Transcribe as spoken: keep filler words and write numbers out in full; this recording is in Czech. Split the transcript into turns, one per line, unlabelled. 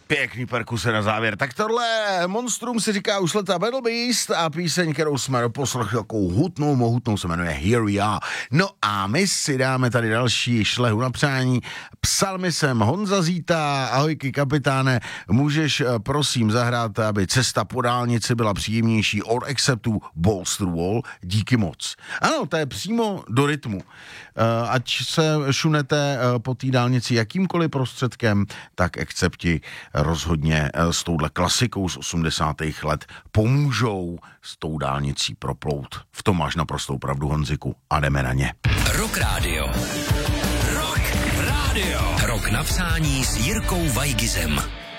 Pěkný perkuse na závěr. Tak tohle monstrum si říká už leta Battle Beast a píseň, kterou jsme doposlechli takovou hutnou, mohutnou, se jmenuje Here We Are. No a my si dáme tady další šlehu na přání. Psal mi sem Honza Zíta, ahojky kapitáne, můžeš prosím zahrát, aby cesta po dálnici byla příjemnější od Acceptu Balls to the Wall, díky moc. Ano, to je přímo do rytmu. Ať se šunete po té dálnici jakýmkoliv prostředkem, tak Accepti rozhodně s touhle klasikou z osmdesátých let pomůžou s tou dálnicí proplout. V tom máš naprostou pravdu, Honziku, a jdeme na ně.
Rock Radio. Rock Radio. Rock na přání s Jirkou Vajgizem.